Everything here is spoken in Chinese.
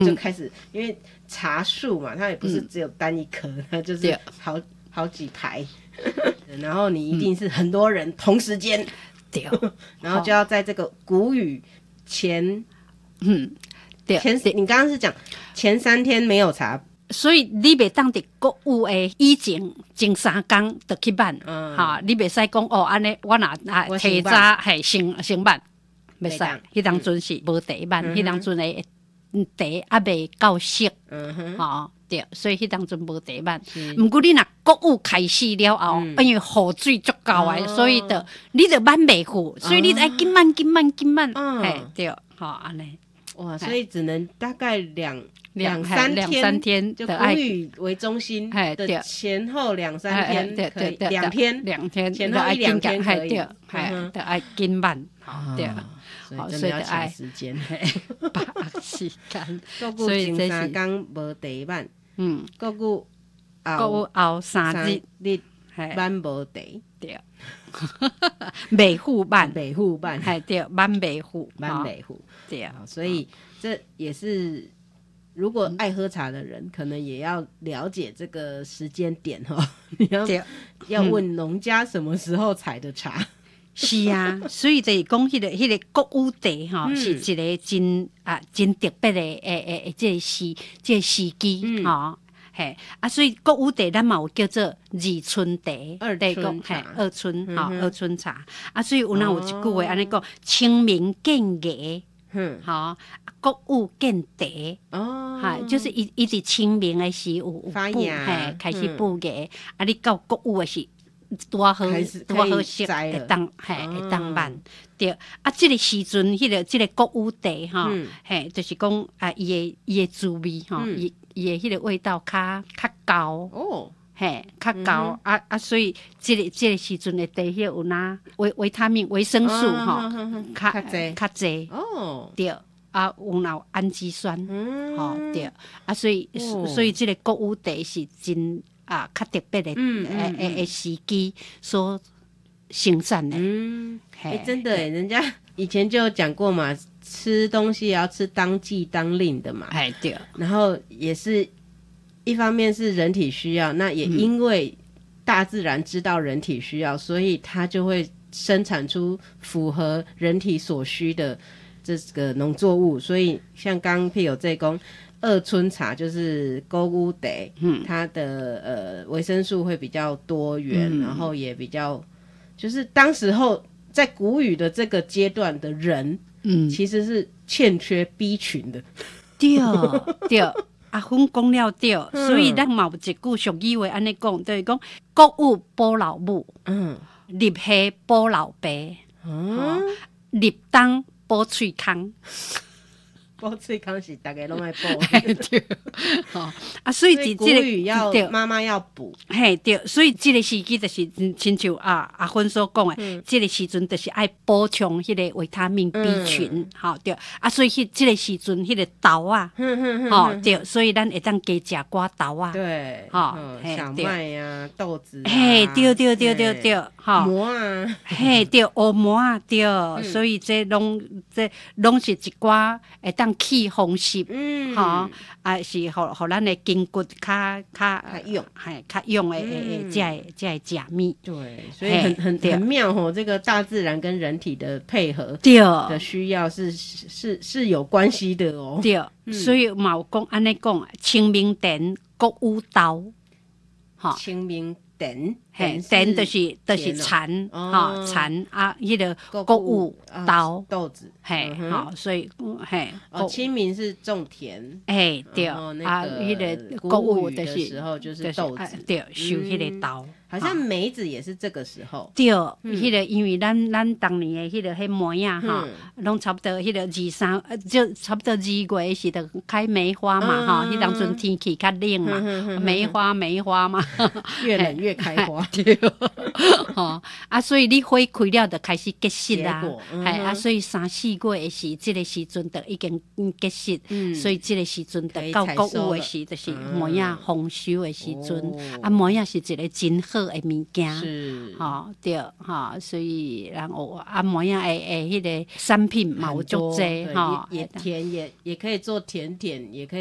就开始，因为茶树嘛，它也不是只有单一棵，它就是好几排，然后你一定是很多人同时间， 对， 然后就要在这个谷雨前， 对， 你刚刚是讲前3天没有茶。 所以你袂当伫国有诶以前3天就去办，你袂使讲哦，安尼我若提早系先办，袂使。迄当阵是无茶办，迄当阵诶茶还袂够熟，对，所以迄当阵无茶办。毋过你若国有开始了后，因为雨水足够诶，所以你就办袂赴，所以你爱紧慢，嘿，对，安尼。 哇，所以只能大概两三天，就谷雨为中心的前后2-3天可以，2天前后1-2天可以， 就爱紧慢，对， 所以要抢时间， 把握时间， 所以前3天无茶办，国有后3日办无茶， 对，袂赴办， 对， 办袂赴， 对啊，所以这也是。如果爱喝茶的人，可能也要了解这个时间点你要问农家什么时候采的茶。 是啊，所以就是讲迄个国有茶是一个真特别的这个时机嘿所以国有茶咱嘛有叫做二春茶、二春茶所以有一句话安尼讲，清明见月。国有见茶就是伊伫清明的时有发芽， 开始布芽你到国有的是多好熟，会当慢对这个时阵，这个国有茶就是讲伊的滋味伊的迄个味道较高较高所以这个时阵的茶叶有维他命、维生素较济对有氨基酸对所以这个国有茶是真较特别的时机所生产的真的人家以前就有讲过嘛，吃东西也要吃当季当令的嘛对， 然后也是一方面是人体需要，那也因为大自然知道人体需要，所以它就会生产出符合人体所需的这个农作物。所以像刚譬如这讲二春茶就是国有茶它的维生素会比较多元然后也比较就是当时候在谷雨的这个阶段的人其实是欠缺 B 群的对芬讲了对，所以咱嘛有一句俗语话安尼讲，就是讲国有保老母，入夏保老爸，入冬保喙空。 保喙空是大家拢爱保对所以谷雨要妈妈要补对，所以这个时机就是亲像阿芬所讲的这个时阵就是爱补充迄个维他命 B 群对所以这个时阵迄个豆对，所以咱会当加吃寡豆对小麦豆子对馍对黑馍对所以这拢是一寡会当去风湿是互咱的筋骨较用的这假米对，所以很妙这个大自然跟人体的配合的需要是有关系的对所以嘛有讲安尼讲清明田国有豆清明田就是蚕迄个国有豆子所以清明是种田对迄个国有的时候就是豆子对收迄个豆好像梅子也是这个时候对迄个因为咱当年的迄个梅拢差不多迄个2-3就差不多2月是就开梅花嘛迄当阵天气较冷嘛梅花嘛越冷越开花对， 所以你花开了就开始结实啦，所以3、4月的时，这个时阵就已经结实，所以这个时阵就到国有的时，就是梅啊丰收的时阵，梅啊是一个真好的物件， 是， 对，所以然后梅啊的迄个产品嘛有足济， 也甜也可以做甜点，也可以。